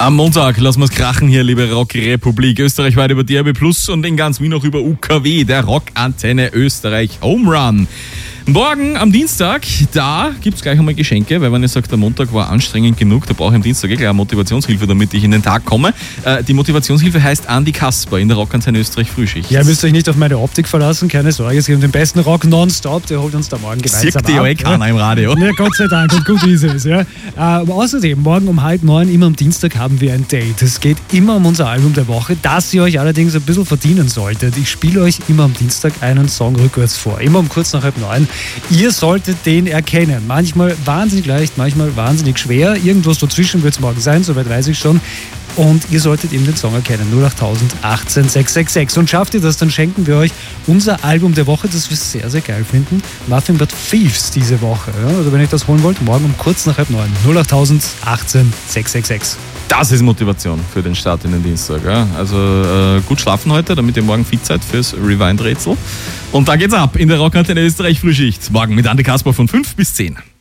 Am Montag lassen wir es krachen hier, liebe Rock-Republik. Österreichweit über DRB Plus und in ganz Wien noch über UKW, der Rockantenne Österreich Home Run. Morgen am Dienstag, da gibt es gleich einmal Geschenke, weil wenn ihr sagt, der Montag war anstrengend genug, da brauche ich am Dienstag gleich eine Motivationshilfe, damit ich in den Tag komme. Die Motivationshilfe heißt Andi Kasper in der Rockantenne Österreich Frühschicht. Ja, ihr müsst euch nicht auf meine Optik verlassen, keine Sorge, es gibt den besten Rock nonstop, der holt uns da morgen gemeinsam ab. Sieht die ja keiner im Radio. Ja, Gott sei Dank, und gut ist es. Ja. Aber außerdem, morgen um 8:30, immer am Dienstag, haben wir ein Date. Es geht immer um unser Album der Woche, das ihr euch allerdings ein bisschen verdienen solltet. Ich spiele euch immer am Dienstag einen Song rückwärts vor, immer um kurz nach 8:30. Ihr solltet den erkennen. Manchmal wahnsinnig leicht, manchmal wahnsinnig schwer. Irgendwas dazwischen wird es morgen sein, soweit weiß ich schon. Und ihr solltet eben den Song erkennen. 08000 18 666. Und schafft ihr das, dann schenken wir euch unser Album der Woche, das wir sehr, sehr geil finden. Nothing But Thieves diese Woche. Ja, also wenn ihr das holen wollt, morgen um kurz nach 8:30. 08000 18 666. Das ist Motivation für den Start in den Dienstag. Ja. Also gut schlafen heute, damit ihr morgen fit seid fürs Rewind-Rätsel. Und da geht's ab in der Rockantenne Österreich Frühschicht. Morgen mit Andi Kasper von 5 bis 10.